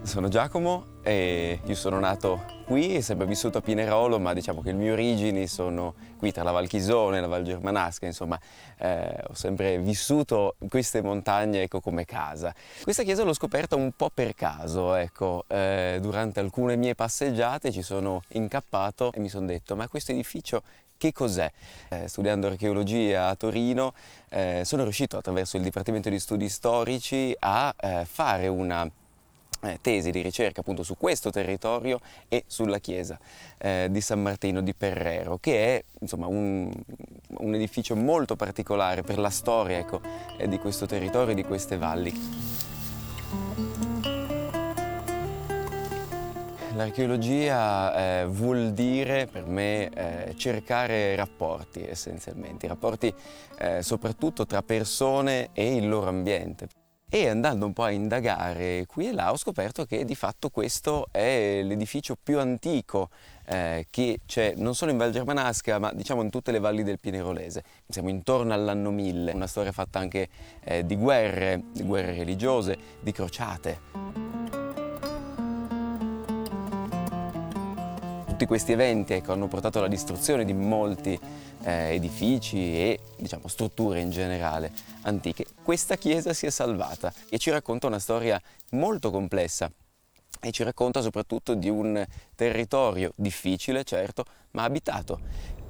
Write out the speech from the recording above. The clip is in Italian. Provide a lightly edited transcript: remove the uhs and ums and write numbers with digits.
Sono Giacomo e io sono nato qui e sempre vissuto a Pinerolo, ma diciamo che le mie origini sono qui tra la Val Chisone e la Val Germanasca, insomma ho sempre vissuto in queste montagne, ecco, come casa. Questa chiesa l'ho scoperta un po' per caso, ecco, durante alcune mie passeggiate ci sono incappato e mi sono detto: ma questo edificio che cos'è? Studiando archeologia a Torino sono riuscito attraverso il Dipartimento di Studi Storici a fare una tesi di ricerca appunto su questo territorio e sulla chiesa di San Martino di Perrero, che è insomma un edificio molto particolare per la storia, ecco, di questo territorio e di queste valli. L'archeologia vuol dire per me cercare rapporti essenzialmente, rapporti soprattutto tra persone e il loro ambiente. E andando un po' a indagare qui e là ho scoperto che di fatto questo è l'edificio più antico che c'è non solo in Val Germanasca, ma diciamo in tutte le valli del Pinerolese. Siamo intorno all'anno 1000, una storia fatta anche di guerre religiose, di crociate. Tutti questi eventi, ecco, hanno portato alla distruzione di molti edifici e diciamo strutture in generale antiche. Questa chiesa si è salvata e ci racconta una storia molto complessa e ci racconta soprattutto di un territorio difficile, certo, ma abitato,